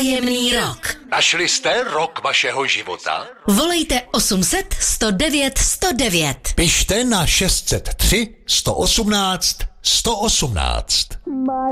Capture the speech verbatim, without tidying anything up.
Příjemný rok. Našli jste rok vašeho života? Volejte osm set sto devět sto devět. Pište na šest set tři sto osmnáct sto osmnáct.